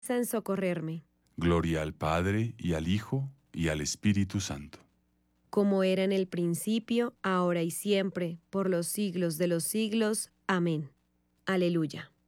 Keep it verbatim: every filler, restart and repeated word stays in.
en socorrerme, Gloria al Padre, y al Hijo, y al Espíritu Santo. como era en el principio, ahora y siempre, por los siglos de los siglos. Amén. Aleluya.